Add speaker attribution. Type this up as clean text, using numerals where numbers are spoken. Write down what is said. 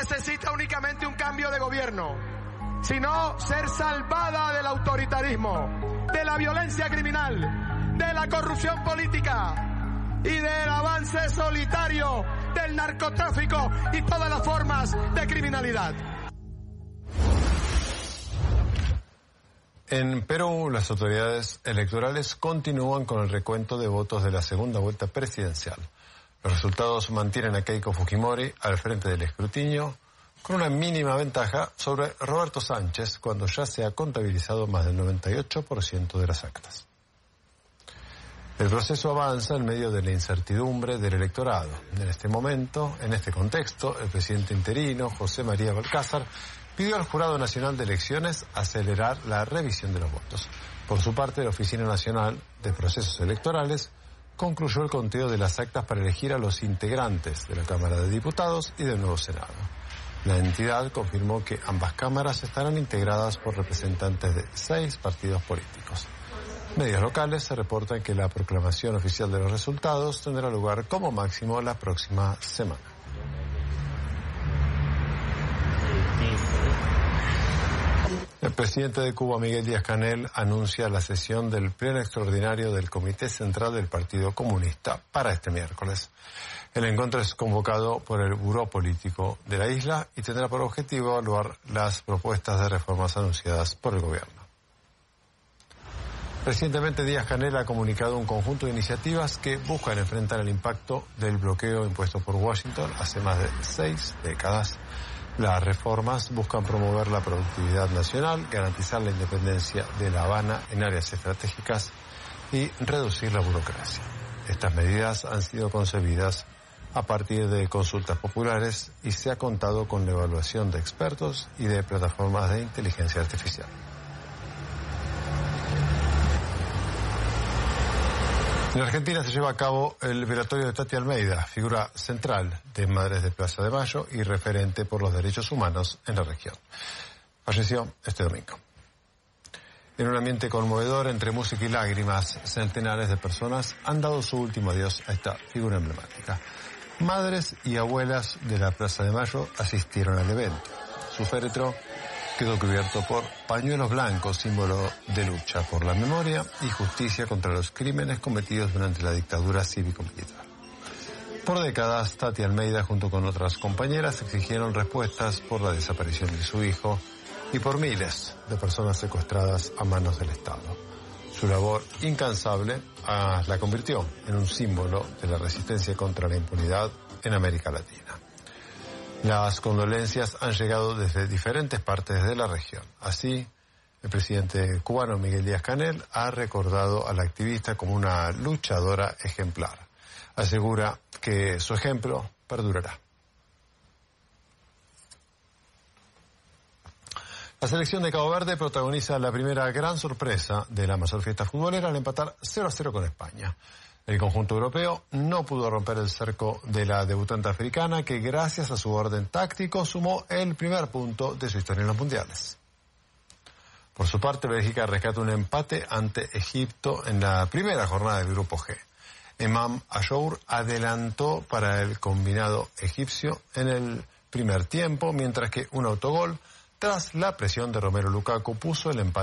Speaker 1: necesita únicamente un cambio de gobierno, sino ser salvada del autoritarismo, de la violencia criminal, de la corrupción política y del avance solitario del narcotráfico y todas las formas de criminalidad.
Speaker 2: En Perú, las autoridades electorales continúan con el recuento de votos de la segunda vuelta presidencial. Los resultados mantienen a Keiko Fujimori al frente del escrutinio, con una mínima ventaja sobre Roberto Sánchez, cuando ya se ha contabilizado más del 98% de las actas. El proceso avanza en medio de la incertidumbre del electorado. En este momento, en este contexto, el presidente interino, José María Balcázar, pidió al Jurado Nacional de Elecciones acelerar la revisión de los votos. Por su parte, la Oficina Nacional de Procesos Electorales concluyó el conteo de las actas para elegir a los integrantes de la Cámara de Diputados y del nuevo Senado. La entidad confirmó que ambas cámaras estarán integradas por representantes de 6 partidos políticos. Medios locales se reportan que la proclamación oficial de los resultados tendrá lugar como máximo la próxima semana. El presidente de Cuba, Miguel Díaz-Canel, anuncia la sesión del Pleno Extraordinario del Comité Central del Partido Comunista para este miércoles. El encuentro es convocado por el Buró Político de la isla y tendrá por objetivo evaluar las propuestas de reformas anunciadas por el gobierno. Recientemente, Díaz-Canel ha comunicado un conjunto de iniciativas que buscan enfrentar el impacto del bloqueo impuesto por Washington hace más de 6 décadas. Las reformas buscan promover la productividad nacional, garantizar la independencia de La Habana en áreas estratégicas y reducir la burocracia. Estas medidas han sido concebidas a partir de consultas populares y se ha contado con la evaluación de expertos y de plataformas de inteligencia artificial. En Argentina se lleva a cabo el velatorio de Tati Almeida, figura central de Madres de Plaza de Mayo y referente por los derechos humanos en la región. Falleció este domingo. En un ambiente conmovedor, entre música y lágrimas, centenares de personas han dado su último adiós a esta figura emblemática. Madres y abuelas de la Plaza de Mayo asistieron al evento. Su féretro quedó cubierto por pañuelos blancos, símbolo de lucha por la memoria y justicia contra los crímenes cometidos durante la dictadura cívico-militar. Por décadas, Tati Almeida, junto con otras compañeras, exigieron respuestas por la desaparición de su hijo y por miles de personas secuestradas a manos del Estado. Su labor incansable la convirtió en un símbolo de la resistencia contra la impunidad en América Latina. Las condolencias han llegado desde diferentes partes de la región. Así, el presidente cubano Miguel Díaz-Canel ha recordado a la activista como una luchadora ejemplar. Asegura que su ejemplo perdurará. La selección de Cabo Verde protagoniza la primera gran sorpresa de la mayor fiesta futbolera al empatar 0-0 con España. El conjunto europeo no pudo romper el cerco de la debutante africana, que gracias a su orden táctico sumó el primer punto de su historia en los mundiales. Por su parte, Bélgica rescata un empate ante Egipto en la primera jornada del Grupo G. Emam Achour adelantó para el combinado egipcio en el primer tiempo, mientras que un autogol, tras la presión de Romelu Lukaku, puso el empate